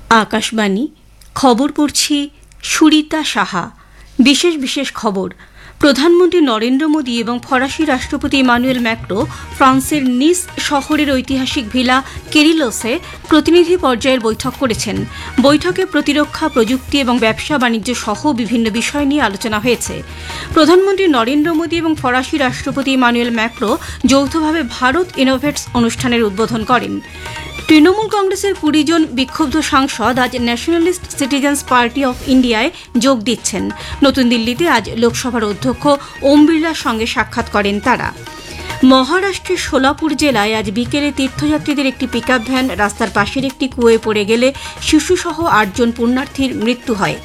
আকাশবাণী খবর পড়ছি সুরিতা সাহা। বিশেষ খবর। প্রধানমন্ত্রী নরেন্দ্র মোদী এবং ফরাসি রাষ্ট্রপতি ইমানুয়েল ম্যাক্রো ফ্রান্সের নিস শহরের ঐতিহাসিক ভিলা কেরিলোসে প্রতিনিধি পর্যায়ের বৈঠক করেছেন। বৈঠকে প্রতিরক্ষা, প্রযুক্তি এবং ব্যবসা বাণিজ্য সহ বিভিন্ন বিষয় নিয়ে আলোচনা হয়েছে। প্রধানমন্ত্রী নরেন্দ্র মোদী এবং ফরাসি রাষ্ট্রপতি ইমানুয়েল ম্যাক্রো যৌথভাবে ভারত ইনোভেটস অনুষ্ঠানের উদ্বোধন করেন। তৃণমূল কংগ্রেসের ২০ জন বিক্ষুব্ধ সাংসদ আজ ন্যাশনালিস্ট সিটিজেন্স পার্টি অফ ইন্ডিয়ায় যোগ দিচ্ছেন। নতুন দিল্লিতে আজ লোকসভার অধ্যক্ষ ওম বিড়লার সঙ্গে সাক্ষাৎ করেন তারা। মহারাষ্ট্রের সোলাপুর জেলায় আজ বিকেলে তীর্থযাত্রীদের একটি পিকআপ ভ্যান রাস্তার পাশের একটি কুয়োয় পড়ে গেলে শিশুসহ ৮ জন পুণ্যার্থীর মৃত্যু হয়।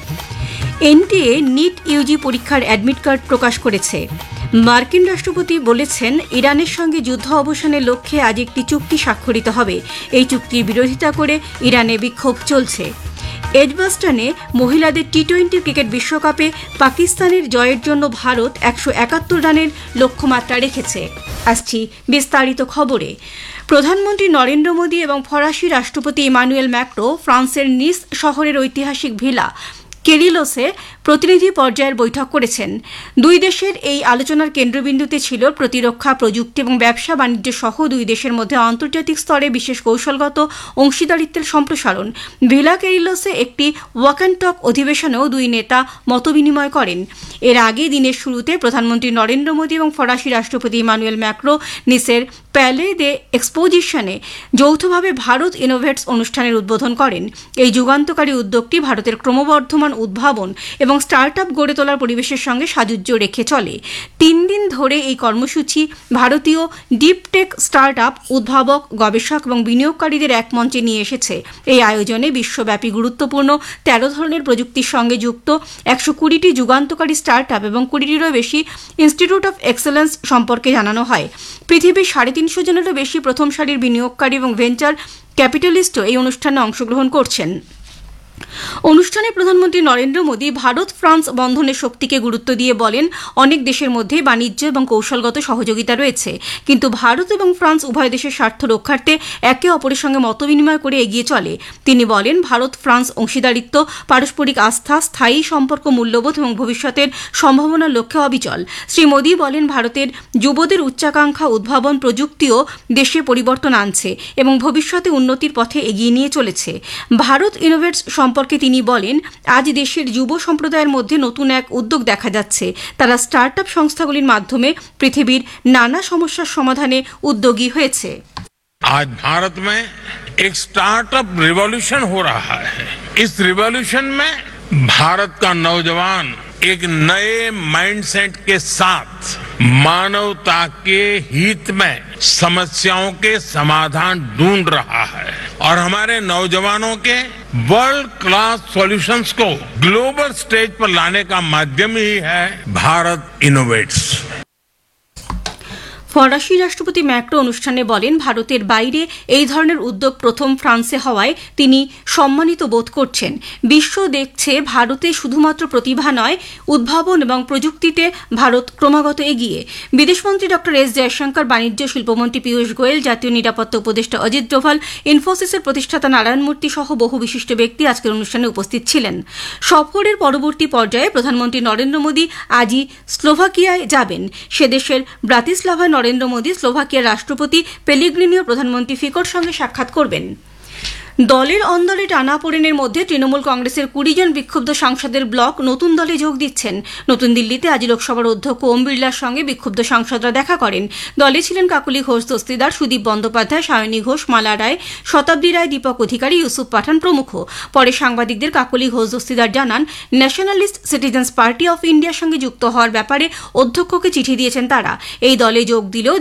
এনটিএ নিট ইউজি পরীক্ষার অ্যাডমিট কার্ড প্রকাশ করেছে। মার্কিন রাষ্ট্রপতি বলেছেন, ইরানের সঙ্গে যুদ্ধ অবসানের লক্ষ্যে আজ একটি চুক্তি স্বাক্ষরিত হবে। এই চুক্তির বিরোধিতা করে ইরানে বিক্ষোভ চলছে। এজবাস্টনে মহিলাদের টি-20 ক্রিকেট বিশ্বকাপে পাকিস্তানের জয়ের জন্য ভারত ১৭১ রানের লক্ষ্যমাত্রা রেখেছে। আসছি বিস্তারিত খবরে। প্রধানমন্ত্রী নরেন্দ্র মোদী এবং ফরাসি রাষ্ট্রপতি ইমানুয়েল ম্যাক্রো ফ্রান্সের নিস শহরের ঐতিহাসিক ভিলা কেরিলোসে প্রতিনিধি পর্যায়ের বৈঠক করেছেন। দুই দেশের এই আলোচনার কেন্দ্রবিন্দুতে ছিল প্রতিরক্ষা, প্রযুক্তি এবং ব্যবসা বাণিজ্য সহ দুই দেশের মধ্যে আন্তর্জাতিক স্তরে বিশেষ কৌশলগত অংশীদারিত্বের সম্প্রসারণ। ভিলা কেরিলোসে একটি ওয়াক অ্যান্ড টক অধিবেশনেও দুই নেতা মতবিনিময় করেন। এর আগে দিনের শুরুতে প্রধানমন্ত্রী নরেন্দ্র মোদী এবং ফরাসি রাষ্ট্রপতি ইমানুয়েল ম্যাক্রো নিসের প্যালে দে এক্সপোজিশনে যৌথভাবে ভারত ইনোভেটস অনুষ্ঠানের উদ্বোধন করেন। এই যুগান্তকারী উদ্যোগটি ভারতের ক্রমবর্ধমান উদ্ভাবন এবং স্টার্ট আপ গড়ে তোলার পরিবেশের সঙ্গে সাযুজ্য রেখে চলে। ৩ দিন ধরে এই কর্মসূচি ভারতীয় ডিপ টেক স্টার্ট আপ, উদ্ভাবক, গবেষক এবং বিনিয়োগকারীদের এক মঞ্চে নিয়ে এসেছে। এই আয়োজনে বিশ্বব্যাপী গুরুত্বপূর্ণ ১৩ ধরনের প্রযুক্তির সঙ্গে যুক্ত ১২০টি যুগান্তকারী স্টার্ট আপ এবং ২০টিরও বেশি ইনস্টিটিউট অফ এক্সেলেন্স সম্পর্কে জানানো হয়। পৃথিবীর ৩৫০ জনেরও বেশি প্রথম সারির বিনিয়োগকারী এবং ভেঞ্চার ক্যাপিটালিস্টও এই অনুষ্ঠানে অংশগ্রহণ করছেন। অনুষ্ঠানে প্রধানমন্ত্রী নরেন্দ্র মোদী ভারত ফ্রান্স বন্ধনের শক্তিকে গুরুত্ব দিয়ে বলেন, অনেক দেশের মধ্যে বাণিজ্য এবং কৌশলগত সহযোগিতা রয়েছে, কিন্তু ভারত এবং ফ্রান্স উভয় দেশের স্বার্থ রক্ষার্থে একে অপরের সঙ্গে মতবিনিময় করে এগিয়ে চলে। তিনি বলেন, ভারত ফ্রান্স অংশীদারিত্ব, পারস্পরিক আস্থা, স্থায়ী সম্পর্ক, মূল্যবোধ এবং ভবিষ্যতের সম্ভাবনার লক্ষ্যে অবিচল। শ্রী মোদী বলেন, ভারতের যুবদের উচ্চাকাঙ্ক্ষা, উদ্ভাবন, প্রযুক্তিও দেশে পরিবর্তন আনছে এবং ভবিষ্যতে উন্নতির পথে এগিয়ে নিয়ে চলেছে। ভারত ইনোভেটস সম্পর্কে তিনি বলেন, আজ দেশের যুব সম্প্রদায়ের মধ্যে নতুন এক উদ্যোগ দেখা যাচ্ছে। তারা স্টার্ট আপ সংস্থাগুলির মাধ্যমে পৃথিবীর নানা সমস্যার সমাধানে উদ্যোগী হয়েছে। आज भारत में एक स्टार्टअप रिवॉल्यूशन हो रहा है। इस रिवॉल्यूशन में भारत का नौजवान एक नए माइंडसेट के साथ मानवता के हित में समस्याओं के समाधान ढूंढ रहा है और हमारे नौजवानों के वर्ल्ड क्लास सॉल्यूशंस को ग्लोबल स्टेज पर लाने का माध्यम ही है भारत इनोवेट्स। ফরাসি রাষ্ট্রপতি ম্যাক্রো অনুষ্ঠানে বলেন, ভারতের বাইরে এই ধরনের উদ্যোগ প্রথম ফ্রান্সে হওয়ায় তিনি সম্মানিত বোধ করছেন। বিশ্ব দেখছে ভারতে শুধুমাত্র প্রতিভা নয়, উদ্ভাবন এবং প্রযুক্তিতে ভারত ক্রমাগত এগিয়ে। বিদেশমন্ত্রী ডক্টর এস জয়শঙ্কর, বাণিজ্য শিল্পমন্ত্রী পীয়ূষ গোয়েল, জাতীয় নিরাপত্তা উপদেষ্টা অজিত ডোভাল, ইনফোসিসের প্রতিষ্ঠাতা নারায়ণ মূর্তি সহ বহু বিশিষ্ট ব্যক্তি আজকের অনুষ্ঠানে উপস্থিত ছিলেন। সফরের পরবর্তী পর্যায়ে প্রধানমন্ত্রী নরেন্দ্র মোদী আজই স্লোভাকিয়ায় যাবেন। সে দেশের ব্রাতিস্লাভায় নরেন্দ্র মোদী স্লোভাকিয়ার রাষ্ট্রপতি পেলিগ্রিনি ও প্রধানমন্ত্রী ফিকোর সঙ্গে সাক্ষাৎ করবেন। দলের অন্দরে টানাপোড়েনের মধ্যে তৃণমূল কংগ্রেসের ২০ জন বিক্ষুব্ধ সাংসদের ব্লক নতুন দলে যোগ দিচ্ছেন। নতুন দিল্লিতে আজ লোকসভার অধ্যক্ষ ওম বিড়লার সঙ্গে বিক্ষুব্ধ সাংসদরা দেখা করেন। দলে ছিলেন কাকলি ঘোষ দস্তিদার, সুদীপ বন্দ্যোপাধ্যায়, সায়নী ঘোষ, মালা রায়, শতাব্দী রায়, দীপক অধিকারী, ইউসুফ পাঠান প্রমুখ। পরে সাংবাদিকদের কাকলি ঘোষ দস্তিদার জানান, ন্যাশনালিস্ট সিটিজেন্স পার্টি অফ ইন্ডিয়ার সঙ্গে যুক্ত হওয়ার ব্যাপারে অধ্যক্ষকে চিঠি দিয়েছেন তারা। এই দলে যোগ দিলেও